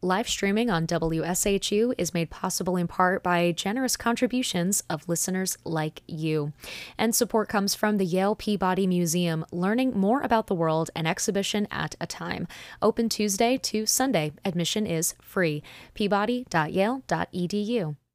Live streaming on WSHU is made possible in part by generous contributions of listeners like you. And support comes from the Yale Peabody Museum, learning more about the world an exhibition at a time. Open Tuesday to Sunday. Admission is free. peabody.yale.edu.